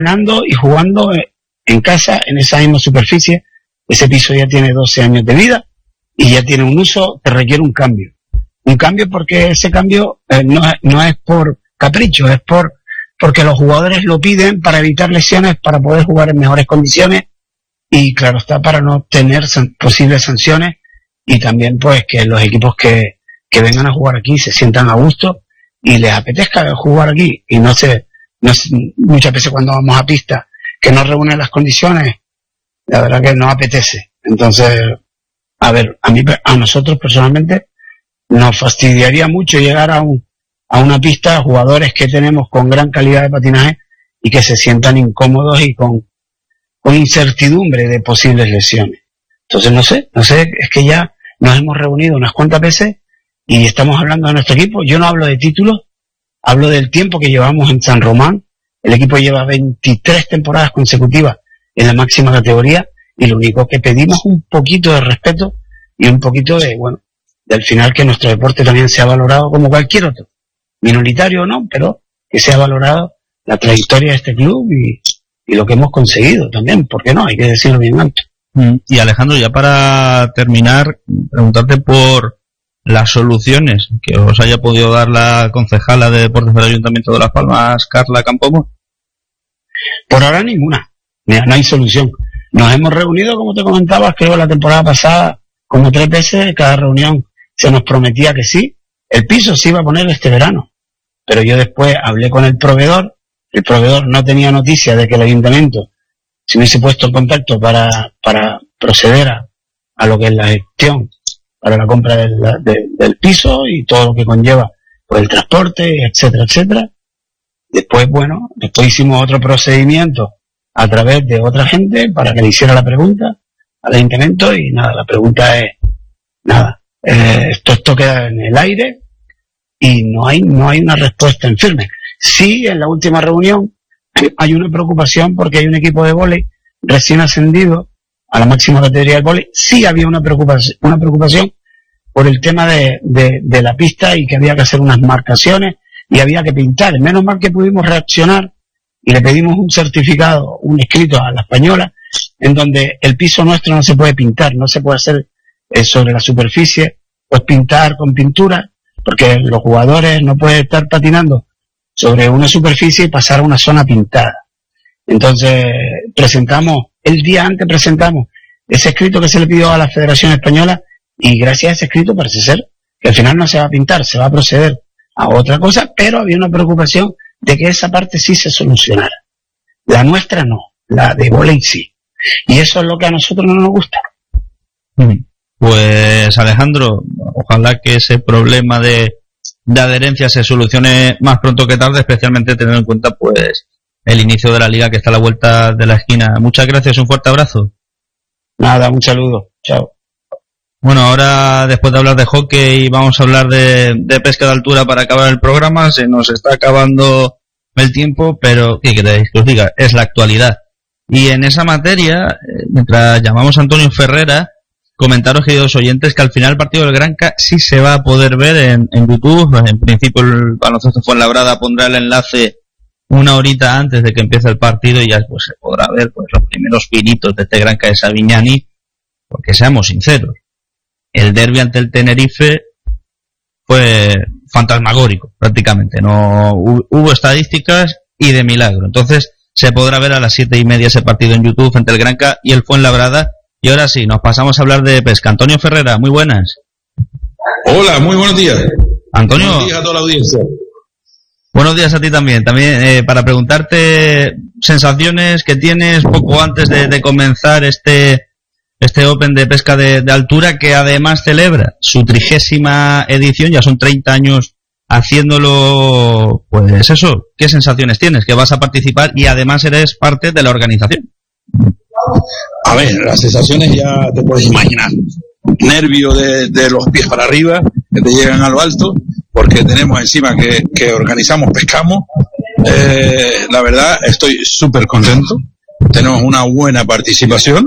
entrenando y jugando en casa, en esa misma superficie. Ese piso ya tiene 12 años de vida y ya tiene un uso que requiere un cambio. Un cambio porque ese cambio no es por capricho, es porque los jugadores lo piden para evitar lesiones, para poder jugar en mejores condiciones y claro está, para no tener posibles sanciones y también pues que los equipos que vengan a jugar aquí se sientan a gusto y les apetezca jugar aquí y no muchas veces cuando vamos a pista que no reúnen las condiciones, la verdad que no apetece. Entonces, a nosotros personalmente nos fastidiaría mucho llegar a una pista a jugadores que tenemos con gran calidad de patinaje y que se sientan incómodos y con incertidumbre de posibles lesiones. Entonces no sé, es que ya nos hemos reunido unas cuantas veces y estamos hablando de nuestro equipo. Yo no hablo de títulos, hablo del tiempo que llevamos en San Román. El equipo lleva 23 temporadas consecutivas en la máxima categoría y lo único que pedimos es un poquito de respeto y un poquito del final que nuestro deporte también sea valorado como cualquier otro, minoritario o no, pero que sea valorado la trayectoria de este club y lo que hemos conseguido también, ¿por qué no? Hay que decirlo bien alto. Y Alejandro, ya para terminar, preguntarte por las soluciones que os haya podido dar la concejala de deportes del Ayuntamiento de Las Palmas, Carla Campomo. Por ahora ninguna, no hay solución. Nos hemos reunido, como te comentaba, creo la temporada pasada, como 3 veces. Cada reunión se nos prometía que sí, el piso se iba a poner este verano, pero yo después hablé con el proveedor no tenía noticia de que el ayuntamiento se hubiese puesto en contacto para proceder a lo que es la gestión para la compra del piso y todo lo que conlleva pues el transporte, etcétera, etcétera. Después hicimos otro procedimiento a través de otra gente para que le hiciera la pregunta al ayuntamiento y la pregunta es esto queda en el aire y no hay una respuesta en firme. Sí, en la última reunión hay una preocupación porque hay un equipo de vóley recién ascendido a la máxima categoría del vóley. Sí había una preocupación por el tema de la pista y que había que hacer unas marcaciones y había que pintar. Menos mal que pudimos reaccionar y le pedimos un certificado, un escrito a la española, en donde el piso nuestro no se puede pintar, no se puede hacer sobre la superficie, pues pintar con pintura, porque los jugadores no pueden estar patinando sobre una superficie y pasar a una zona pintada. Entonces el día antes presentamos ese escrito que se le pidió a la Federación Española y gracias a ese escrito parece ser que al final no se va a pintar, se va a proceder a otra cosa, pero había una preocupación de que esa parte sí se solucionara. La nuestra no, la de vóley sí. Y eso es lo que a nosotros no nos gusta. Pues Alejandro, ojalá que ese problema de adherencia se solucione más pronto que tarde, especialmente teniendo en cuenta pues el inicio de la liga que está a la vuelta de la esquina. Muchas gracias, un fuerte abrazo. Nada, un saludo, chao. Bueno, ahora después de hablar de hockey vamos a hablar de pesca de altura para acabar el programa. Se nos está acabando el tiempo, pero ¿qué queréis que os diga? Es la actualidad. Y en esa materia, mientras llamamos a Antonio Ferrera, comentaros, queridos oyentes, que al final el partido del Granca sí se va a poder ver en YouTube. En principio el Baloncesto Fuenlabrada pondrá el enlace una horita antes de que empiece el partido y ya pues se podrá ver pues los primeros pinitos de este Granca de Savignani, porque seamos sinceros, el derbi ante el Tenerife fue fantasmagórico prácticamente, no hubo estadísticas y de milagro. Entonces se podrá ver a las 7:30 ese partido en YouTube entre el Granca y el Fuenlabrada. Y ahora sí, nos pasamos a hablar de pesca. Antonio Ferrera, muy buenas. Hola, muy buenos días. Antonio. Buenos días a toda la audiencia. Buenos días a ti también. También para preguntarte sensaciones que tienes poco antes de comenzar este Open de pesca de altura, que además celebra su 30ª edición. Ya son 30 años haciéndolo. Pues eso, ¿qué sensaciones tienes? Que vas a participar y además eres parte de la organización. A ver, las sensaciones ya te puedes imaginar. Nervio de los pies para arriba, que te llegan a lo alto, porque tenemos encima que organizamos, pescamos. La verdad, estoy súper contento. Tenemos una buena participación.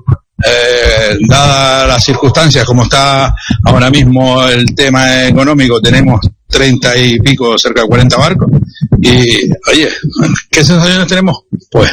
Dadas las circunstancias, como está ahora mismo el tema económico, tenemos 30 y pico, cerca de 40 barcos. Y, oye, ¿qué sensaciones tenemos? Pues